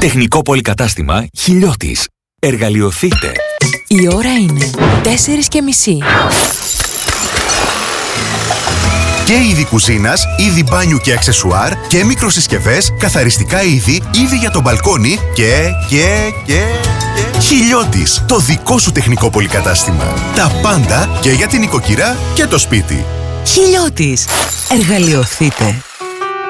Τεχνικό πολυκατάστημα Χιλιώτης. Εργαλειοθείτε. Η ώρα είναι 4:30. Και είδη κουζίνας, είδη μπάνιου και αξεσουάρ και μικροσυσκευές, καθαριστικά είδη για το μπαλκόνι και... Χιλιώτης, το δικό σου τεχνικό πολυκατάστημα. Τα πάντα και για την οικοκυρά και το σπίτι. Χιλιώτης. Εργαλειοθείτε.